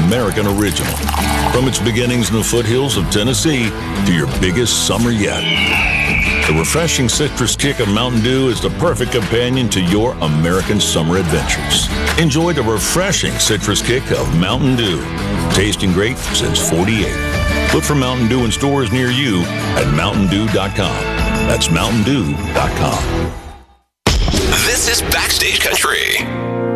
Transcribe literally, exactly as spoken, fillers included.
American original. From its beginnings in the foothills of Tennessee to your biggest summer yet. The refreshing citrus kick of Mountain Dew is the perfect companion to your American summer adventures. Enjoy the refreshing citrus kick of Mountain Dew. Tasting great since forty-eight. Look for Mountain Dew in stores near you at mountain dew dot com. That's mountain dew dot com. This is Backstage Country.